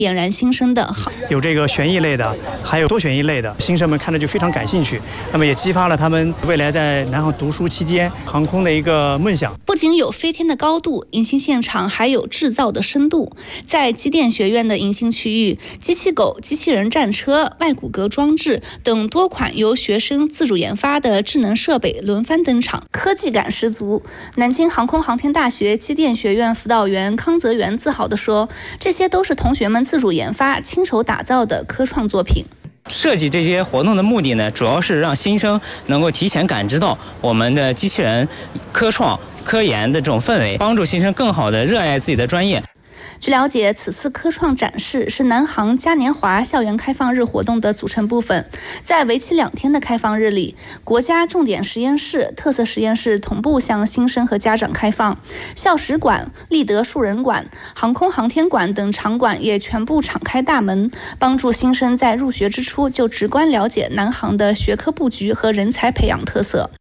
俨然新生的好。 有这个悬疑类的，还有多悬疑类的，新生们看着就非常感兴趣，那么也激发了他们未来在南航读书期间航空的一个梦想。 不仅有飞天的高度，迎新现场还有制造的深度。在机电学院的迎新区域，机器狗、机器人战车、外骨骼装置等多款由学生自主研发的智能设备轮番登场，科技感十足。南京航空航天大学机电学院辅导员康泽元自豪地说，这些都是同学们自主研发、亲手打造的科创作品。 设计这些活动的目的呢，主要是让新生能够提前感知到我们的机器人科创科研的这种氛围，帮助新生更好地热爱自己的专业。 据了解，此次科创展示是南航嘉年华校园开放日活动的组成部分。在为期2天的开放日里，国家重点实验室、特色实验室同步向新生和家长开放，校史馆、立德树人馆、航空航天馆等场馆也全部敞开大门，帮助新生在入学之初就直观了解南航的学科布局和人才培养特色。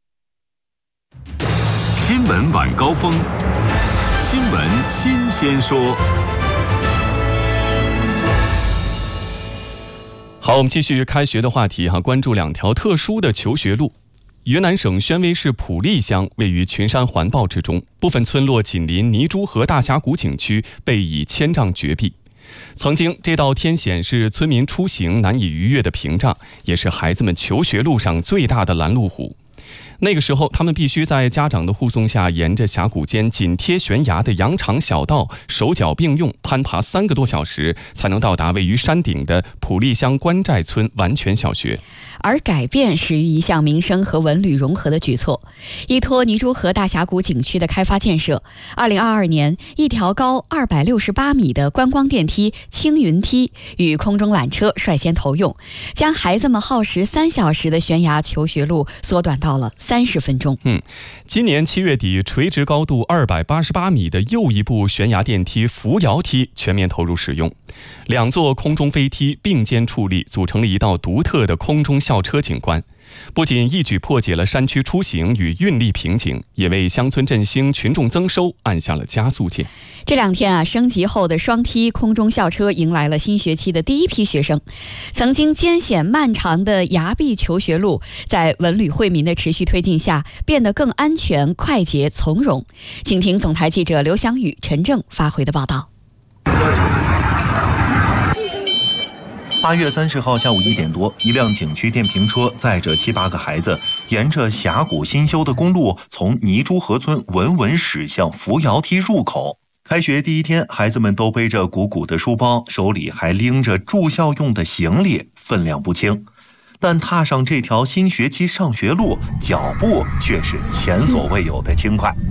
新闻晚高峰，新闻新鲜说。 好，我们继续开学的话题哈，关注2条特殊的求学路。云南省宣威市普利乡位于群山环抱之中，部分村落紧邻泥珠河大峡谷景区，被以千丈绝壁。曾经，这道天险是村民出行难以逾越的屏障，也是孩子们求学路上最大的拦路虎。那个时候，他们必须在家长的护送下，沿着峡谷间紧贴悬崖的羊肠小道，手脚并用攀爬3个多小时，才能到达位于山顶的普利乡关寨村完全小学。 而改变始于一项民生和文旅融合的举措。依托泥珠河大峡谷景区的开发建设，2022年，一条高268米的观光电梯青云梯与空中缆车率先投用，将孩子们耗时3小时的悬崖求学路缩短到了30分钟。 今年7月底，垂直高度288米的又一部悬崖电梯扶摇梯全面投入使用，2座空中飞梯并肩矗立，组成了一道独特的空中校车景观。不仅一举破解了山区出行与运力瓶颈，也为乡村振兴、群众增收按下了加速键。 这2天升级后的双梯空中校车迎来了新学期的第一批学生。曾经艰险漫长的崖壁求学路，在文旅惠民的持续推进下，变得更安全、快捷、从容。请听总台记者刘翔宇、陈正发回的报道。 8月30号下午1点多，一辆景区电瓶车载着7、8个孩子，沿着峡谷新修的公路，从泥珠河村稳稳驶向扶摇梯入口。开学第一天，孩子们都背着鼓鼓的书包，手里还拎着住校用的行李，分量不轻。但踏上这条新学期上学路，脚步却是前所未有的轻快。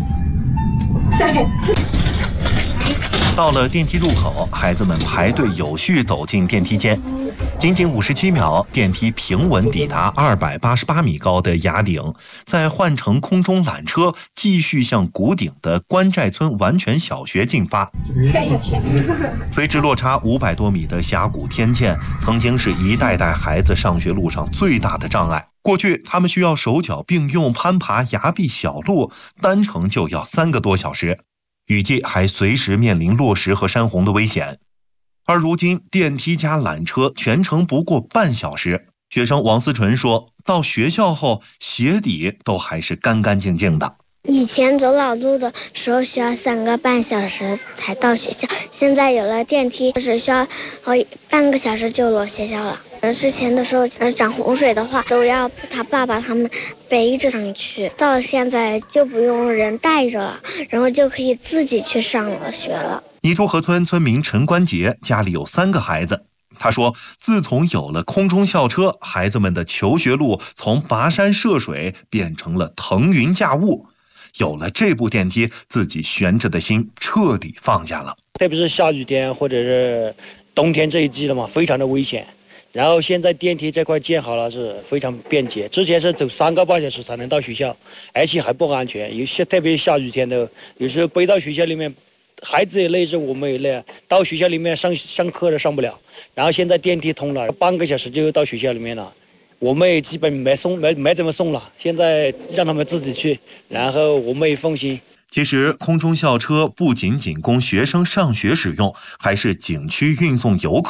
到了电梯入口，孩子们排队有序走进电梯间，仅仅57秒，电梯平稳抵达288米高的崖顶，再换乘空中缆车，继续向谷顶的关寨村完全小学进发。垂直落差500多米的峡谷天堑，曾经是一代代孩子上学路上最大的障碍。过去他们需要手脚并用攀爬崖壁小路，单程就要3个多小时。雨季还随时面临落石和山洪的危险，而如今电梯加缆车全程不过半小时。学生王思纯说，到学校后鞋底都还是干干净净的。 以前走老路的时候需要3个半小时才到学校，现在有了电梯，只需要半个小时就到学校了。之前的时候涨洪水的话，都要他爸爸他们背着上去，到现在就不用人带着了，然后就可以自己去上了学了。 泥珠河村村民陈关杰家里有3个孩子，他说，自从有了空中校车，孩子们的求学路从跋山涉水变成了腾云驾雾。有了这部电梯，自己悬着的心彻底放下了。 特别是下雨天或者是冬天这一季了嘛，非常的危险。然后现在电梯这块建好了，是非常便捷。之前是走3个半小时才能到学校，而且还不安全。特别下雨天的，有时候背到学校里面，孩子也累着，我们也累，到学校里面上课都上不了。然后现在电梯通了，半个小时就到学校里面了。我们也基本没怎么送了，现在让他们自己去，然后我们也放心。 其实，空中校车不仅仅供学生上学使用，还是景区运送游客